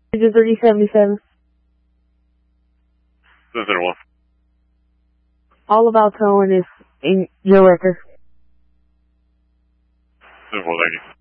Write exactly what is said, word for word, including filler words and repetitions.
thirty seventy-seven. seven zero one. All about towing is in your record. seven four, thank you.